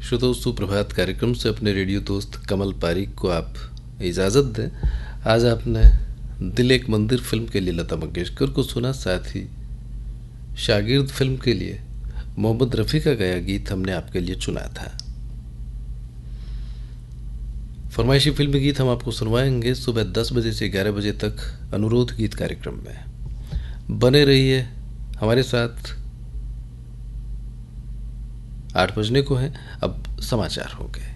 श्रोताओं, सुप्रभात कार्यक्रम से अपने रेडियो दोस्त कमल पारिक को आप इजाज़त दें। आज आपने दिल एक मंदिर फिल्म के लिए लता मंगेशकर को सुना, साथ ही शागिर्द फिल्म के लिए मोहम्मद रफ़ी का गाया गीत हमने आपके लिए चुना था। फरमाइशी फिल्मी गीत हम आपको सुनवाएंगे सुबह 10 बजे से 11 बजे तक अनुरोध गीत कार्यक्रम में। बने रहिए हमारे साथ। 8 बजने को है, अब समाचार हो गए।